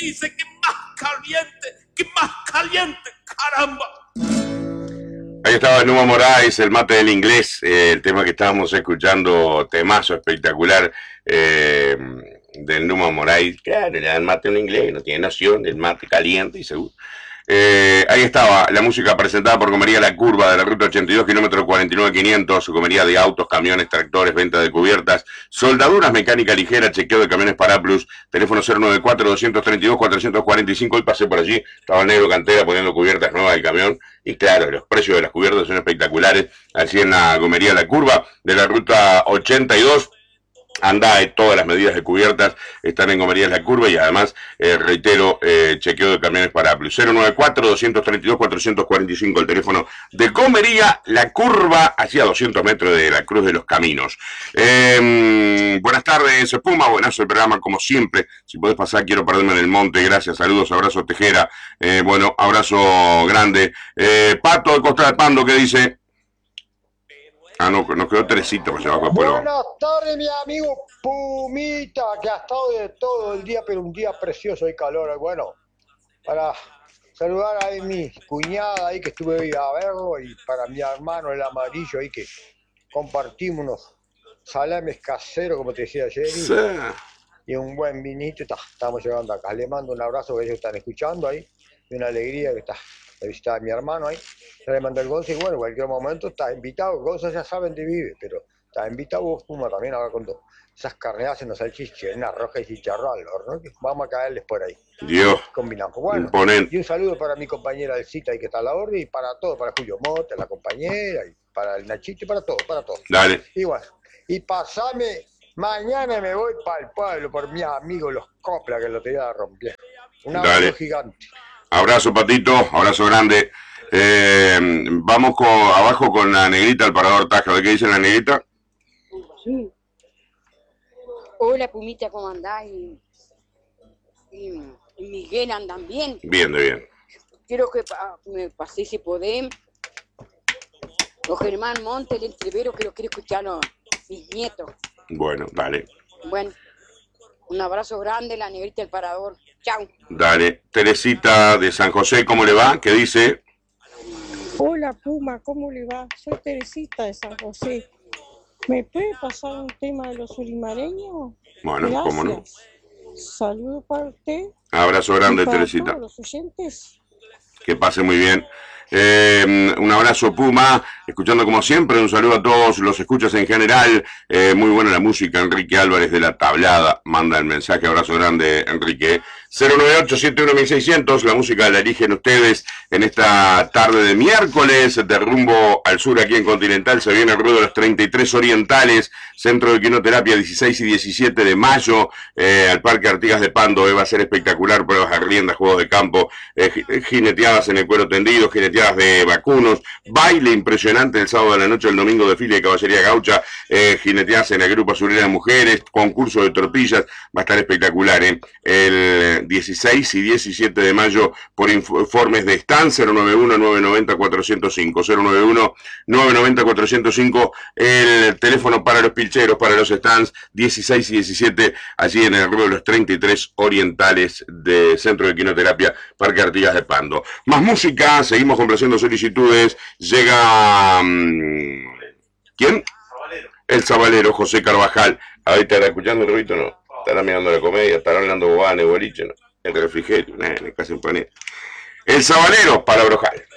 dice que más caliente, caramba. Ahí estaba Numa Moraes, el mate del inglés, el tema que estábamos escuchando, temazo espectacular del Numa Moraes. Claro, le dan mate en inglés, no tiene noción del mate caliente y seguro. Ahí estaba la música presentada por Comería La Curva de la ruta 82, kilómetro 49,500, comería de autos, camiones, tractores, venta de cubiertas, soldaduras, mecánica ligera, chequeo de camiones Paraplus, teléfono 094-232-445. Hoy pasé por allí, estaba el negro Cantera poniendo cubiertas nuevas del camión, y claro, los precios de las cubiertas son espectaculares, así en la Comería La Curva de la ruta 82. Anda, todas las medidas de cubiertas están en Comerías La Curva y además, reitero, chequeo de camiones Paraplus. 094-232-445, el teléfono de Comería La Curva, hacia 200 metros de la Cruz de los Caminos. Buenas tardes, Puma, buenazo el programa como siempre. Si podés pasar, quiero perderme en el monte. Gracias, saludos, abrazo Tejera. Bueno, abrazo grande. Pato de Costa de Pando, ¿qué dice? Ah, no, nos quedó Teresita por abajo. Buenas tardes, mi amigo Pumita, que ha estado de todo el día, pero un día precioso y calor. Bueno, para saludar a mi cuñada ahí que estuve ahí a verlo, y para mi hermano el amarillo ahí que compartimos unos salames caseros, como te decía Jenny, sí, y un buen vinito. Estamos llegando acá. Le mando un abrazo, que ellos están escuchando ahí, y una alegría que está de visitar a mi hermano ahí. Le mando el Gonza y bueno, en cualquier momento está invitado. Gonza ya saben de vive, pero está invitado vos, Puma, también ahora con esas carneadas en los salchiches, una roja y chicharrón al horno, que vamos a caerles por ahí. Dios. Combinamos. Bueno, y un saludo para mi compañera Alcita ahí que está a la orden, y para todo, para Julio Mota, la compañera, y para el Nachito, y para todo, para todo. Dale. Y bueno, y pasame, mañana me voy para el pueblo por mis amigos los Copla, que lo tenía rompieron. Un abrazo gigante. Abrazo, Patito, abrazo grande. Vamos abajo con la negrita, el parador Taja. ¿De qué dice la negrita? Sí. Hola, Pumita, ¿cómo andás? Y Miguel, ¿andan bien? Bien, de bien. Quiero que me pasé, si podés, o Germán Monte, el entrevero, que lo quiero escuchar a mis nietos. Bueno, dale. Bueno, un abrazo grande, la negrita, el parador. Chau. Dale. Teresita de San José, ¿cómo le va? ¿Qué dice? Hola, Puma, ¿cómo le va? Soy Teresita de San José. ¿Me puede pasar un tema de los ulimareños? Bueno, gracias. ¿Cómo no? Saludos para usted. Abrazo grande, y para Teresita. todos los oyentes. Que pase muy bien. Un abrazo, Puma, escuchando como siempre, un saludo a todos los escuchas en general. Muy buena la música. Enrique Álvarez de La Tablada manda el mensaje. Abrazo grande, Enrique. 098-71-1600, la música la eligen ustedes en esta tarde de miércoles, de rumbo al sur aquí en Continental. Se viene el ruedo de los 33 orientales, Centro de Equinoterapia, 16 y 17 de mayo, al Parque Artigas de Pando. Va a ser espectacular, pruebas de riendas, juegos de campo, jineteadas en el cuero tendido, jineteadas de vacunos, baile impresionante el sábado de la noche, el domingo desfile de caballería gaucha, jineteadas en el Grupo Azulera de Mujeres, concurso de tortillas. Va a estar espectacular, el 16 y 17 de mayo, por informes de Stan. 091-990-405, 091-990-405, el teléfono para los pilcheros, para los stands, 16 y 17, allí en el ruedo de los 33 orientales de Centro de Equinoterapia, Parque Artigas de Pando. Más música, seguimos complaciendo solicitudes. Llega... ¿quién? El Zabalero, José Carvajal. Ahí estará escuchando el ruido, ¿no? Estará mirando la comedia, estará hablando bobanes, boliche, ¿no? El refrigerio, casi un planeta. El Zabalero para Brojal.